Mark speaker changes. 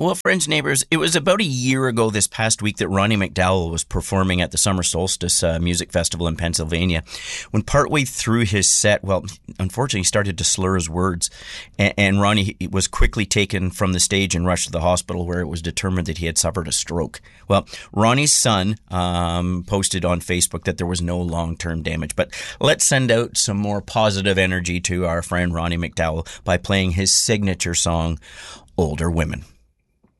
Speaker 1: Well, friends, neighbors, it was about a year ago this past week that Ronnie McDowell was performing at the Summer Solstice Music Festival in Pennsylvania. When partway through his set, well, unfortunately, he started to slur his words, and Ronnie was quickly taken from the stage and rushed to the hospital where it was determined that he had suffered a stroke. Well, Ronnie's son posted on Facebook that there was no long-term damage, but let's send out some more positive energy to our friend Ronnie McDowell by playing his signature song, Older Women.